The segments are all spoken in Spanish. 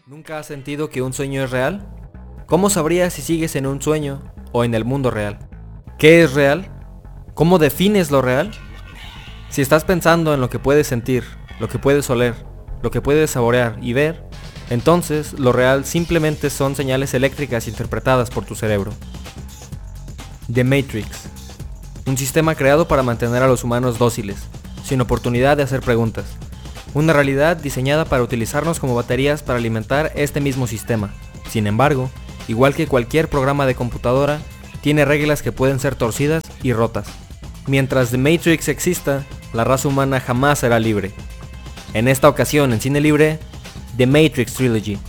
¿Nunca has sentido que un sueño es real? ¿Cómo sabrías si sigues en un sueño o en el mundo real? ¿Qué es real? ¿Cómo defines lo real? Si estás pensando en lo que puedes sentir, lo que puedes oler, lo que puedes saborear y ver, entonces lo real simplemente son señales eléctricas interpretadas por tu cerebro. The Matrix. Un sistema creado para mantener a los humanos dóciles, sin oportunidad de hacer preguntas. Una realidad diseñada para utilizarnos como baterías para alimentar este mismo sistema. Sin embargo, igual que cualquier programa de computadora, tiene reglas que pueden ser torcidas y rotas. Mientras The Matrix exista, la raza humana jamás será libre. En esta ocasión, en Cine Libre, The Matrix Trilogy.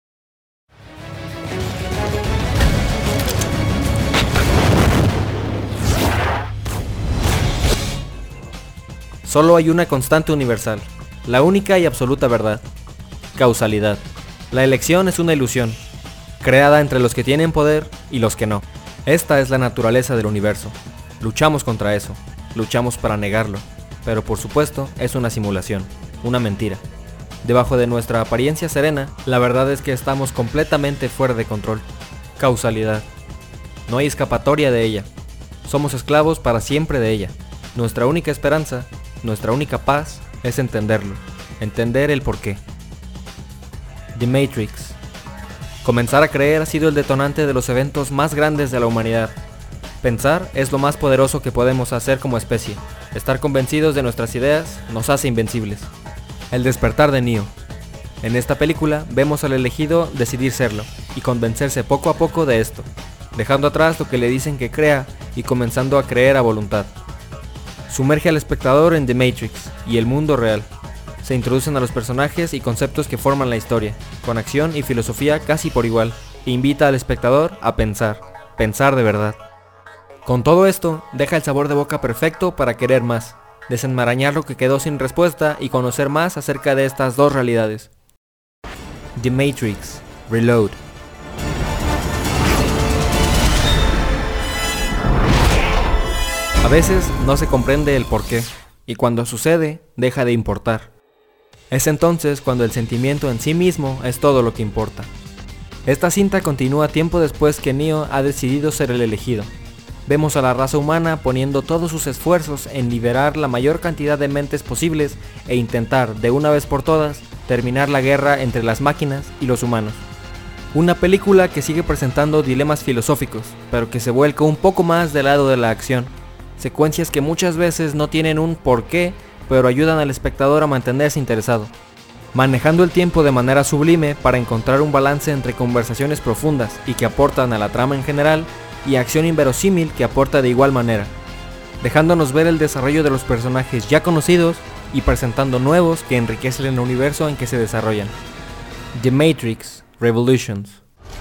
Solo hay una constante universal, la única y absoluta verdad: causalidad. La elección es una ilusión, creada entre los que tienen poder y los que no. Esta es la naturaleza del universo. Luchamos contra eso, luchamos para negarlo, pero por supuesto es una simulación, una mentira. Debajo de nuestra apariencia serena, la verdad es que estamos completamente fuera de control. Causalidad. No hay escapatoria de ella. Somos esclavos para siempre de ella. Nuestra única esperanza, nuestra única paz, es entenderlo, entender el porqué. The Matrix. Comenzar a creer ha sido el detonante de los eventos más grandes de la humanidad. Pensar es lo más poderoso que podemos hacer como especie. Estar convencidos de nuestras ideas nos hace invencibles. El despertar de Neo. En esta película vemos al elegido decidir serlo y convencerse poco a poco de esto, dejando atrás lo que le dicen que crea y comenzando a creer a voluntad. Sumerge al espectador en The Matrix y el mundo real. Se introducen a los personajes y conceptos que forman la historia, con acción y filosofía casi por igual, e invita al espectador a pensar de verdad. Con todo esto, deja el sabor de boca perfecto para querer más, desenmarañar lo que quedó sin respuesta y conocer más acerca de estas dos realidades. The Matrix Reload. A veces no se comprende el porqué, y cuando sucede, deja de importar. Es entonces cuando el sentimiento en sí mismo es todo lo que importa. Esta cinta continúa tiempo después que Neo ha decidido ser el elegido. Vemos a la raza humana poniendo todos sus esfuerzos en liberar la mayor cantidad de mentes posibles e intentar, de una vez por todas, terminar la guerra entre las máquinas y los humanos. Una película que sigue presentando dilemas filosóficos, pero que se vuelca un poco más del lado de la acción. Secuencias que muchas veces no tienen un porqué, pero ayudan al espectador a mantenerse interesado, manejando el tiempo de manera sublime para encontrar un balance entre conversaciones profundas y que aportan a la trama en general, y acción inverosímil que aporta de igual manera, dejándonos ver el desarrollo de los personajes ya conocidos y presentando nuevos que enriquecen el universo en que se desarrollan. The Matrix Revolutions.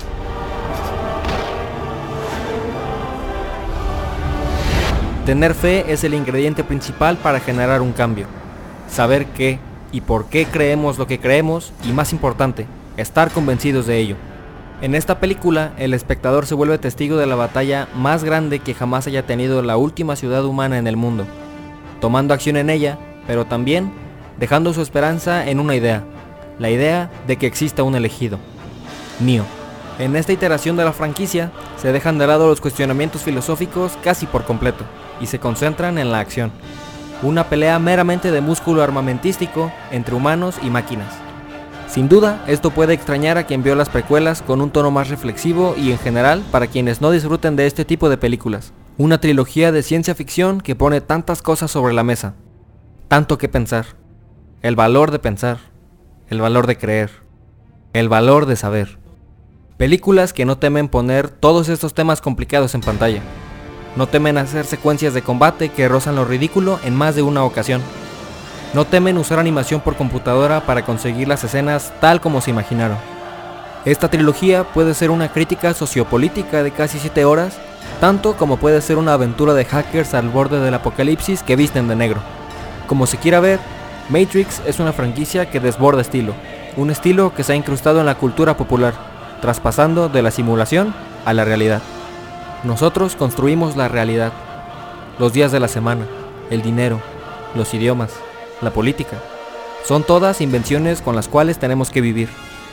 Tener fe es el ingrediente principal para generar un cambio. Saber qué y por qué creemos lo que creemos y, más importante, estar convencidos de ello. En esta película, el espectador se vuelve testigo de la batalla más grande que jamás haya tenido la última ciudad humana en el mundo, tomando acción en ella, pero también dejando su esperanza en una idea, la idea de que exista un elegido, Neo. En esta iteración de la franquicia, se dejan de lado los cuestionamientos filosóficos casi por completo, y se concentran en la acción. Una pelea meramente de músculo armamentístico entre humanos y máquinas. Sin duda, esto puede extrañar a quien vio las precuelas con un tono más reflexivo y en general para quienes no disfruten de este tipo de películas. Una trilogía de ciencia ficción que pone tantas cosas sobre la mesa. Tanto que pensar. El valor de pensar. El valor de creer. El valor de saber. Películas que no temen poner todos estos temas complicados en pantalla. No temen hacer secuencias de combate que rozan lo ridículo en más de una ocasión. No temen usar animación por computadora para conseguir las escenas tal como se imaginaron. Esta trilogía puede ser una crítica sociopolítica de casi 7 horas, tanto como puede ser una aventura de hackers al borde del apocalipsis que visten de negro. Como se quiera ver, Matrix es una franquicia que desborda estilo, un estilo que se ha incrustado en la cultura popular, traspasando de la simulación a la realidad. Nosotros construimos la realidad, los días de la semana, el dinero, los idiomas, la política. Son todas invenciones con las cuales tenemos que vivir.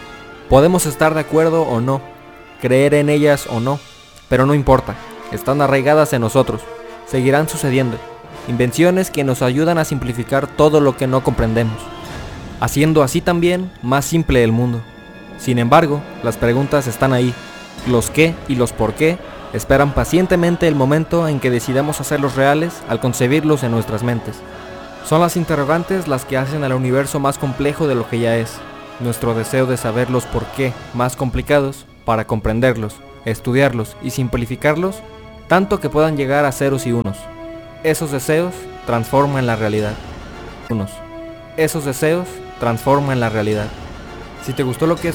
Podemos estar de acuerdo o no, creer en ellas o no, pero no importa, están arraigadas en nosotros, seguirán sucediendo, invenciones que nos ayudan a simplificar todo lo que no comprendemos, haciendo así también más simple el mundo. Sin embargo, las preguntas están ahí, los qué y los por qué esperan pacientemente el momento en que decidamos hacerlos reales al concebirlos en nuestras mentes. Son las interrogantes las que hacen al universo más complejo de lo que ya es, nuestro deseo de saber los por qué más complicados para comprenderlos, estudiarlos y simplificarlos tanto que puedan llegar a ceros y unos. Esos deseos transforman la realidad. Esos deseos transforman la realidad. Si te gustó lo que